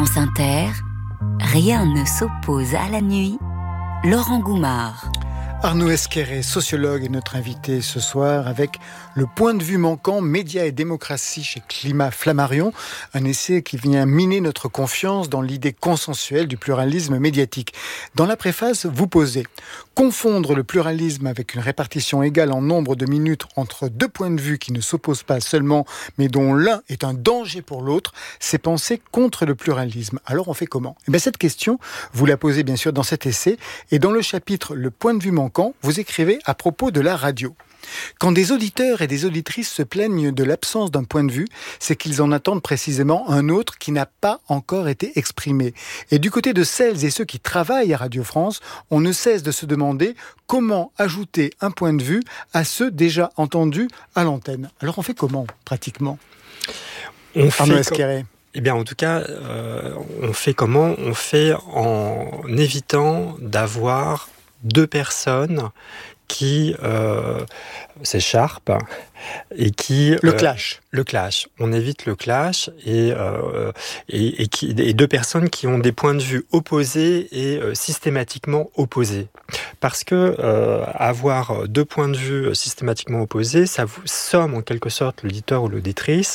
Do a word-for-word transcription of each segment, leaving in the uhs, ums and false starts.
France Inter, rien ne s'oppose à la nuit. Laurent Goumard. Arnaud Esquerret, sociologue, est notre invité ce soir avec le point de vue manquant, médias et démocratie chez Climat Flammarion, un essai qui vient miner notre confiance dans l'idée consensuelle du pluralisme médiatique. Dans la préface, vous posez « Confondre le pluralisme avec une répartition égale en nombre de minutes entre deux points de vue qui ne s'opposent pas seulement, mais dont l'un est un danger pour l'autre, c'est penser contre le pluralisme. » Alors on fait comment ? Eh bien, cette question, vous la posez bien sûr dans cet essai, et dans le chapitre « Le point de vue manquant », vous écrivez à propos de la radio. Quand des auditeurs et des auditrices se plaignent de l'absence d'un point de vue, c'est qu'ils en attendent précisément un autre qui n'a pas encore été exprimé. Et du côté de celles et ceux qui travaillent à Radio France, on ne cesse de se demander comment ajouter un point de vue à ceux déjà entendus à l'antenne. Alors on fait comment, pratiquement ? On Arnaud fait Esquerret. Eh bien, en tout cas, euh, on fait comment ? On fait en évitant d'avoir deux personnes qui euh, s'écharpent et qui... Le euh, clash. Le clash. On évite le clash et, euh, et, et, qui, et deux personnes qui ont des points de vue opposés et euh, systématiquement opposés. Parce que euh, avoir deux points de vue systématiquement opposés, ça vous somme en quelque sorte l'auditeur ou l'auditrice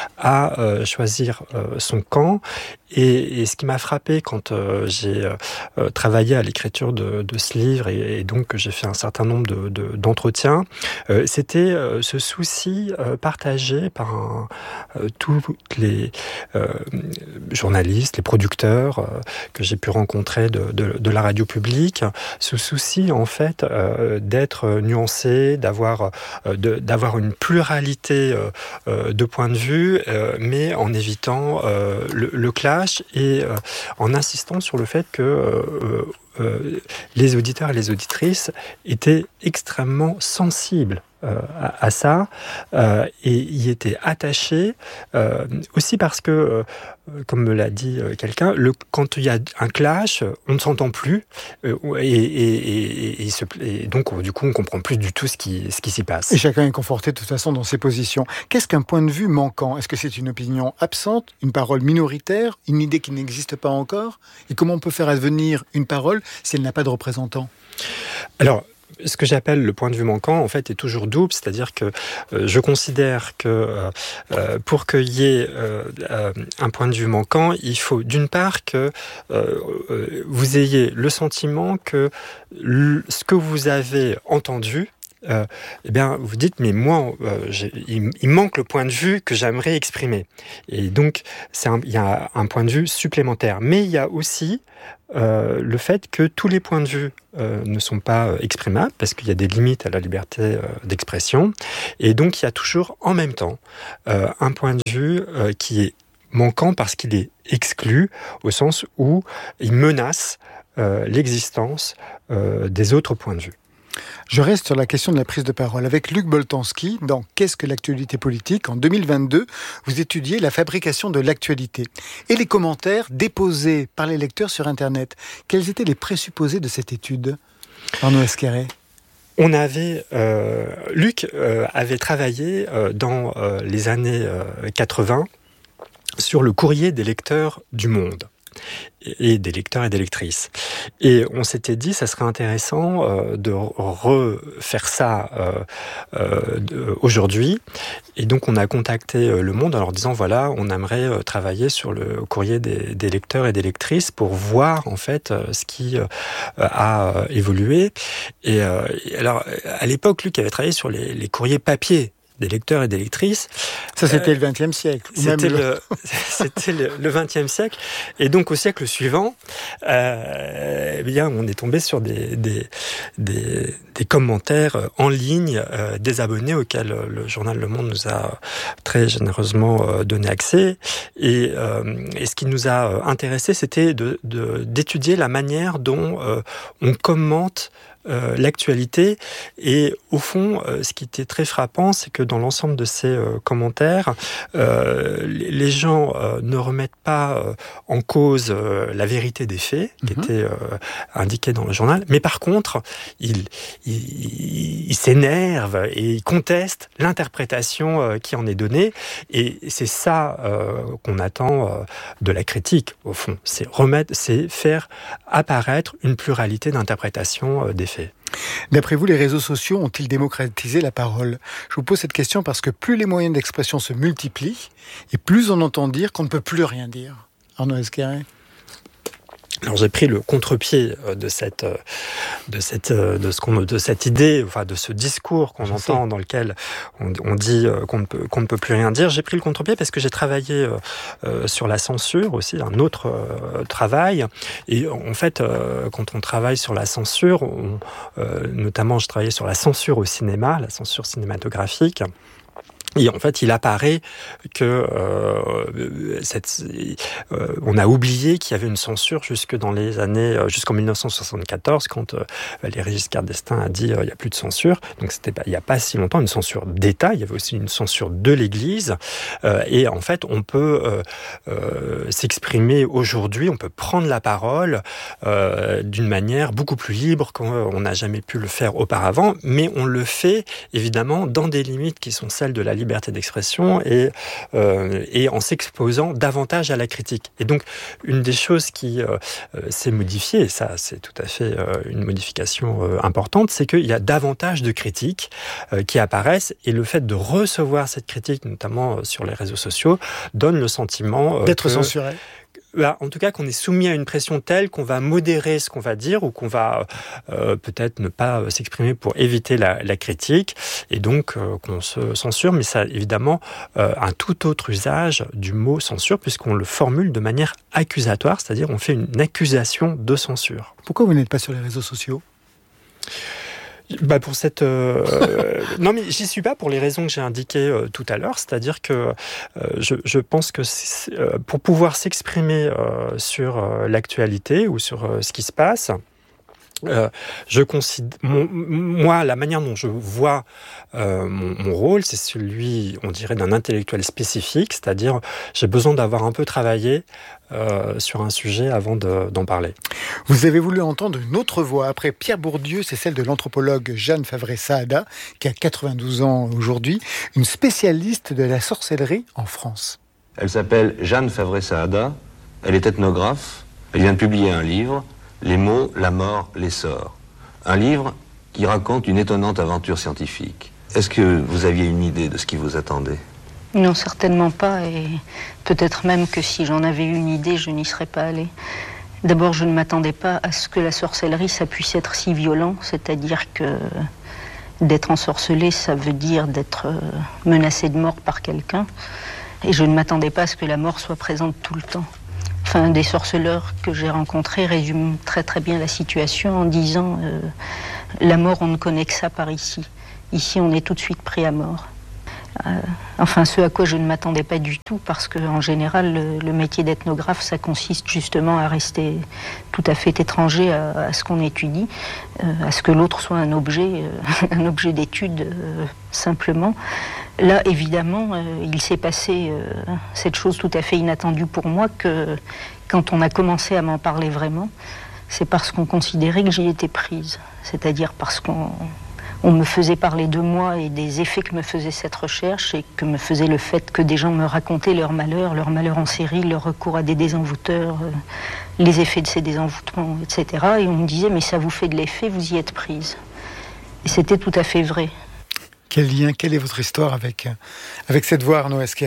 à euh, choisir euh, son camp. Et, et ce qui m'a frappé quand euh, j'ai euh, travaillé à l'écriture de, de ce livre et, et donc que j'ai fait un certain nombre de, de, d'entretiens, euh, c'était euh, ce souci euh, partagé par un, euh, tous les euh, journalistes, les producteurs euh, que j'ai pu rencontrer de, de, de la radio publique, ce souci en fait euh, d'être nuancé, d'avoir, euh, de, d'avoir une pluralité euh, euh, de points de vue, euh, mais en évitant euh, le, le clash et euh, en insistant sur le fait que euh, euh, les auditeurs et les auditrices étaient extrêmement sensibles Euh, à, à ça euh, et y était attaché euh, aussi parce que euh, comme me l'a dit euh, quelqu'un, le, quand il y a un clash, on ne s'entend plus euh, et, et, et, et, se, et donc du coup on comprend plus du tout ce qui, ce qui s'y passe. Et chacun est conforté de toute façon dans ses positions. Qu'est-ce qu'un point de vue manquant ? Est-ce que c'est une opinion absente, une parole minoritaire, une idée qui n'existe pas encore ? Et comment on peut faire advenir une parole si elle n'a pas de représentant ? Alors, ce que j'appelle le point de vue manquant, en fait, est toujours double, c'est-à-dire que euh, je considère que euh, pour qu'il y ait euh, euh, un point de vue manquant, il faut d'une part que euh, euh, vous ayez le sentiment que le, ce que vous avez entendu, Euh, eh bien, vous dites, mais moi, euh, j'ai, il, il manque le point de vue que j'aimerais exprimer. Et donc, c'est un, il y a un point de vue supplémentaire. Mais il y a aussi euh, le fait que tous les points de vue euh, ne sont pas euh, exprimables, parce qu'il y a des limites à la liberté euh, d'expression. Et donc, il y a toujours, en même temps, euh, un point de vue euh, qui est manquant parce qu'il est exclu, au sens où il menace euh, l'existence euh, des autres points de vue. Je reste sur la question de la prise de parole. Avec Luc Boltanski, dans Qu'est-ce que l'actualité politique ? En deux mille vingt-deux, vous étudiez la fabrication de l'actualité et les commentaires déposés par les lecteurs sur Internet. Quels étaient les présupposés de cette étude ? Arnaud Esquerret. On avait, euh, Luc euh, avait travaillé euh, dans euh, les années euh, quatre-vingts sur le courrier des lecteurs du Monde et des lecteurs et des lectrices. Et on s'était dit, ça serait intéressant euh, de refaire ça euh, euh, de, aujourd'hui. Et donc, on a contacté euh, Le Monde en leur disant, voilà, on aimerait euh, travailler sur le courrier des, des lecteurs et des lectrices pour voir, en fait, euh, ce qui euh, a euh, évolué. Et, euh, et alors, à l'époque, Luc avait travaillé sur les, les courriers papier des lecteurs et des lectrices. Ça, c'était euh, le vingtième siècle. Ou c'était, même le... Le, c'était le, le vingtième siècle. Et donc, au siècle suivant, euh, eh bien, on est tombé sur des, des, des, des commentaires en ligne euh, des abonnés auxquels le journal Le Monde nous a très généreusement euh, donné accès. Et, euh, et ce qui nous a intéressé, c'était de, de, d'étudier la manière dont euh, on commente euh, l'actualité. Et au fond, euh, ce qui était très frappant, c'est que dans l'ensemble de ces euh, commentaires, euh, les gens euh, ne remettent pas euh, en cause euh, la vérité des faits qui mm-hmm. étaient euh, indiqués dans le journal, mais par contre, ils, ils, ils s'énervent et ils contestent l'interprétation euh, qui en est donnée. Et c'est ça euh, qu'on attend euh, de la critique, au fond. C'est remettre, c'est faire apparaître une pluralité d'interprétations euh, des faits. D'après vous, les réseaux sociaux ont-ils démocratisé la parole ? Je vous pose cette question parce que plus les moyens d'expression se multiplient, et plus on entend dire qu'on ne peut plus rien dire. Arnaud Esquerret ? Alors j'ai pris le contre-pied de cette, de cette, de ce qu'on, de cette idée, enfin de ce discours qu'on Je entend sais. dans lequel on, on dit qu'on ne peut, qu'on ne peut plus rien dire. J'ai pris le contre-pied parce que j'ai travaillé euh, sur la censure aussi, un autre euh, travail. Et en fait, euh, quand on travaille sur la censure, on, euh, notamment je travaillais sur la censure au cinéma, la censure cinématographique. Et en fait, il apparaît que euh, cette, euh, on a oublié qu'il y avait une censure jusque dans les années, euh, jusqu'en dix-neuf cent soixante-quatorze, quand euh, Valéry Giscard d'Estaing a dit euh, il n'y a plus de censure. Donc c'était pas, il n'y a pas si longtemps une censure d'État. Il y avait aussi une censure de l'Église. Euh, et en fait, on peut euh, euh, s'exprimer aujourd'hui, on peut prendre la parole euh, d'une manière beaucoup plus libre qu'on n'a jamais pu le faire auparavant. Mais on le fait évidemment dans des limites qui sont celles de la liberté d'expression et, euh, et en s'exposant davantage à la critique. Et donc, une des choses qui euh, s'est modifiée, et ça c'est tout à fait euh, une modification euh, importante, c'est qu'il y a davantage de critiques euh, qui apparaissent et le fait de recevoir cette critique, notamment euh, sur les réseaux sociaux, donne le sentiment... Euh, D'être que, censuré. Bah, en tout cas, qu'on est soumis à une pression telle qu'on va modérer ce qu'on va dire ou qu'on va euh, peut-être ne pas s'exprimer pour éviter la, la critique et donc euh, qu'on se censure. Mais ça a évidemment euh, un tout autre usage du mot censure puisqu'on le formule de manière accusatoire, c'est-à-dire on fait une accusation de censure. Pourquoi vous n'êtes pas sur les réseaux sociaux ? Bah pour cette euh, non mais j'y suis pas pour les raisons que j'ai indiquées euh, tout à l'heure, c'est-à-dire que euh, je, je pense que euh, pour pouvoir s'exprimer euh, sur euh, l'actualité ou sur euh, ce qui se passe, Euh, je considère, mon, moi, la manière dont je vois euh, mon, mon rôle, c'est celui, on dirait, d'un intellectuel spécifique, c'est-à-dire j'ai besoin d'avoir un peu travaillé euh, sur un sujet avant de, d'en parler. Vous avez voulu entendre une autre voix. Après Pierre Bourdieu, c'est celle de l'anthropologue Jeanne Favret-Saada, qui a quatre-vingt-douze ans aujourd'hui, une spécialiste de la sorcellerie en France. Elle s'appelle Jeanne Favret-Saada, elle est ethnographe, elle vient de publier un livre, Les mots, la mort, l'essor. Un livre qui raconte une étonnante aventure scientifique. Est-ce que vous aviez une idée de ce qui vous attendait ? Non, certainement pas. Et peut-être même que si j'en avais une idée, je n'y serais pas allée. D'abord, je ne m'attendais pas à ce que la sorcellerie, ça puisse être si violent. C'est-à-dire que d'être ensorcelé, ça veut dire d'être menacé de mort par quelqu'un. Et je ne m'attendais pas à ce que la mort soit présente tout le temps. Enfin, des sorceleurs que j'ai rencontrés résument très très bien la situation en disant euh, la mort, on ne connaît que ça par ici. Ici, on est tout de suite pris à mort. Euh, enfin, ce à quoi je ne m'attendais pas du tout, parce qu'en général, le, le métier d'ethnographe, ça consiste justement à rester tout à fait étranger à, à ce qu'on étudie, euh, à ce que l'autre soit un objet, euh, un objet d'étude euh, simplement. Là, évidemment, euh, il s'est passé euh, cette chose tout à fait inattendue pour moi, que quand on a commencé à m'en parler vraiment, c'est parce qu'on considérait que j'y étais prise. C'est-à-dire parce qu'on on me faisait parler de moi et des effets que me faisait cette recherche et que me faisait le fait que des gens me racontaient leurs malheurs, leurs malheurs en série, leur recours à des désenvoûteurs, euh, les effets de ces désenvoûtements, et cetera. Et on me disait, mais ça vous fait de l'effet, vous y êtes prise. Et c'était tout à fait vrai. Quel lien, quelle est votre histoire avec, avec cette voix, Arnaud Esquerret ?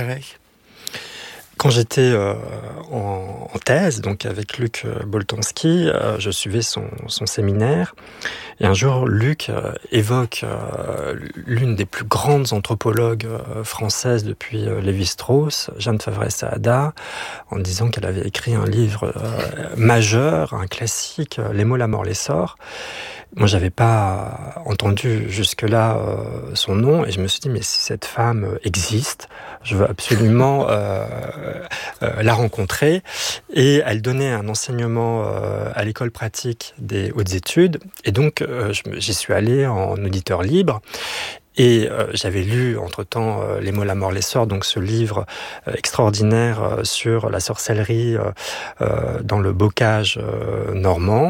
Quand j'étais euh, en, en thèse, donc avec Luc Boltanski, euh, je suivais son, son séminaire. Et un jour, Luc euh, évoque euh, l'une des plus grandes anthropologues euh, françaises depuis euh, Lévi-Strauss, Jeanne Favret-Saada, en disant qu'elle avait écrit un livre euh, majeur, un classique, euh, Les mots, la mort, l'essor. Moi, j'avais pas entendu jusque-là euh, son nom, et je me suis dit, mais si cette femme existe, je veux absolument euh, euh, la rencontrer. Et elle donnait un enseignement euh, à l'école pratique des hautes études. Et donc, euh, j'y suis allé en auditeur libre. Et euh, j'avais lu entre-temps euh, Les mots, la mort, l'essor, donc ce livre euh, extraordinaire euh, sur la sorcellerie euh, euh, dans le bocage euh, normand.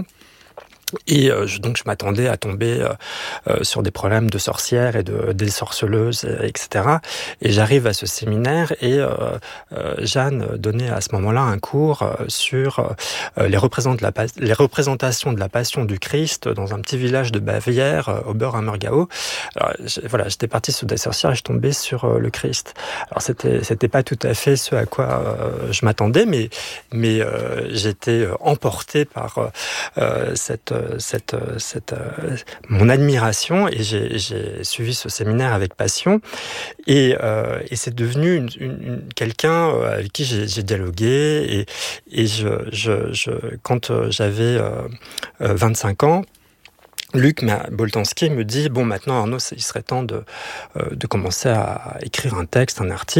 Et euh, je, donc je m'attendais à tomber euh, euh, sur des problèmes de sorcières et de des sorceleuses, et cetera. Et j'arrive à ce séminaire et euh, euh, Jeanne donnait à ce moment-là un cours euh, sur euh, les, représente la, les représentations de la Passion du Christ dans un petit village de Bavière, euh, Oberammergau. Alors, voilà, j'étais parti sur des sorcières et je tombais sur euh, le Christ. Alors c'était c'était pas tout à fait ce à quoi euh, je m'attendais, mais mais euh, j'étais emporté par euh, cette cette, cette, euh, mon admiration et j'ai, j'ai suivi ce séminaire avec passion et, euh, et c'est devenu une, une, une, quelqu'un avec qui j'ai, j'ai dialogué et, et je, je, je, quand j'avais euh, vingt-cinq ans, Luc Boltanski me dit « Bon, maintenant, Arnaud, il serait temps de, euh, de commencer à écrire un texte, un article. »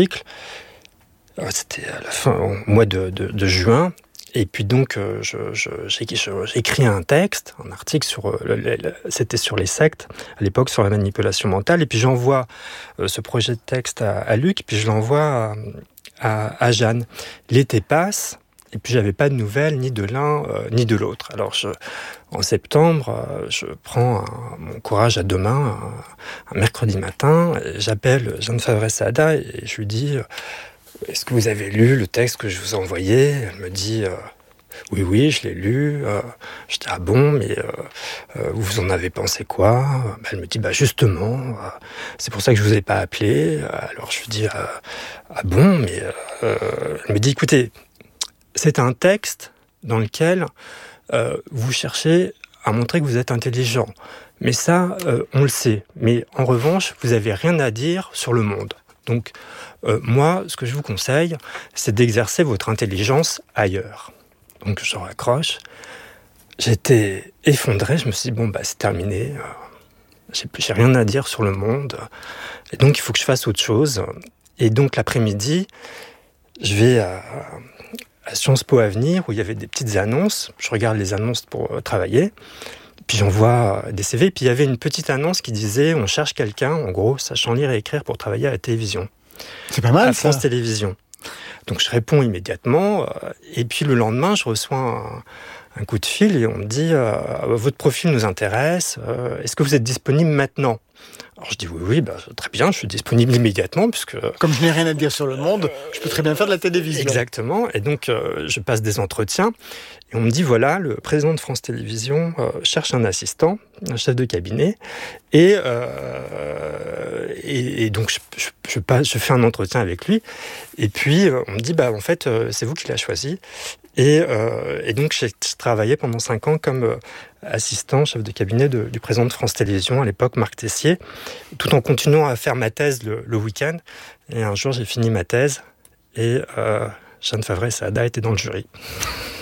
C'était à la fin, au mois de, de, de juin. Et puis donc, euh, je, je, j'ai, j'ai écrit un texte, un article sur, euh, le, le, c'était sur les sectes, à l'époque sur la manipulation mentale. Et puis j'envoie euh, ce projet de texte à, à Luc, puis je l'envoie à, à, à Jeanne. L'été passe, et puis j'avais pas de nouvelles ni de l'un euh, ni de l'autre. Alors je, en septembre, euh, je prends un, mon courage à deux mains, un, un mercredi matin, et j'appelle Jeanne Favret-Saada et je lui dis... Est-ce que vous avez lu le texte que je vous ai envoyé ? Elle me dit euh, oui, oui, je l'ai lu. Euh, je dis ah bon, mais euh, euh, vous en avez pensé quoi ? Ben, elle me dit bah justement, euh, c'est pour ça que je vous ai pas appelé. Alors je lui dis euh, ah bon, mais euh, elle me dit écoutez, c'est un texte dans lequel euh, vous cherchez à montrer que vous êtes intelligent. Mais ça, euh, on le sait. Mais en revanche, vous avez rien à dire sur le monde. Donc, euh, moi, ce que je vous conseille, c'est d'exercer votre intelligence ailleurs. Donc, je raccroche. J'étais effondré. Je me suis dit, bon, bah, c'est terminé. Euh, j'ai, j'ai rien à dire sur le monde. Et donc, il faut que je fasse autre chose. Et donc, l'après-midi, je vais à, à Sciences Po Avenir, où il y avait des petites annonces. Je regarde les annonces pour euh, travailler. Puis j'envoie des C V. Puis il y avait une petite annonce qui disait « On cherche quelqu'un, en gros, sachant lire et écrire pour travailler à la télévision. » C'est pas mal, à France ça. Télévisions. Donc je réponds immédiatement. Euh, et puis le lendemain, je reçois un, un coup de fil et on me dit euh, « Votre profil nous intéresse. Euh, est-ce que vous êtes disponible maintenant ?» Alors je dis oui, oui, bah, très bien, je suis disponible immédiatement puisque... Comme je n'ai rien à dire sur le monde, je peux très bien faire de la télévision. Exactement, et donc euh, je passe des entretiens et on me dit voilà, le président de France Télévisions euh, cherche un assistant, un chef de cabinet, et, euh, et, et donc je, je, je, passe, je fais un entretien avec lui, et puis euh, on me dit bah en fait euh, c'est vous qui l'avez choisi. Et, euh, et donc, j'ai travaillé pendant cinq ans comme euh, assistant, chef de cabinet de, du président de France Télévisions, à l'époque, Marc Tessier, tout en continuant à faire ma thèse le, le week-end. Et un jour, j'ai fini ma thèse et euh, Jeanne Favret-Saada était dans le jury.